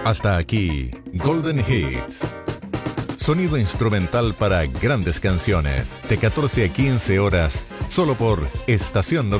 Hasta aquí, Golden Hits. Sonido instrumental para grandes canciones, de 14 a 15 horas, solo por Estación 90.